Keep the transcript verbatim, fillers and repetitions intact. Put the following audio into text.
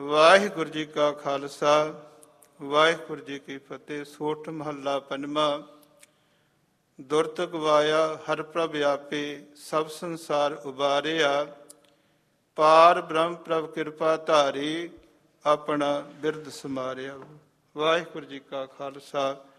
ਵਾਹਿਗੁਰੂ ਜੀ ਕਾ ਖਾਲਸਾ ਵਾਹਿਗੁਰੂ ਜੀ ਕੀ ਫਤਿਹ। ਸੋਠ ਮਹੱਲਾ ਪੰਜਵਾਂ। ਦੁਰਤ ਗਵਾਇਆ ਹਰਿ ਪ੍ਰਭ ਆਪੇ, ਸਭ ਸੰਸਾਰ ਉਬਾਰਿਆ। ਪਾਰ ਬ੍ਰਹਮ ਪ੍ਰਭ ਕਿਰਪਾ ਧਾਰੀ, ਆਪਣਾ ਬਿਰਦ ਸਮਾਰਿਆ। ਵਾਹਿਗੁਰੂ ਜੀ ਕਾ ਖਾਲਸਾ